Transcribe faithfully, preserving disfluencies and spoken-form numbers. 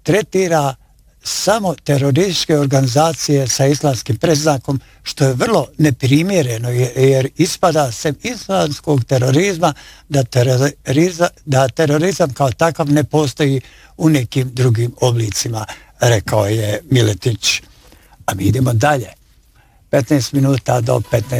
tretira samo terorističke organizacije sa islamskim predznakom, što je vrlo neprimjereno, jer ispada sem islamskog terorizma da, teroriza, da terorizam kao takav ne postoji u nekim drugim oblicima, rekao je Miletić. A mi idemo dalje. petnaest minuta do petnaest.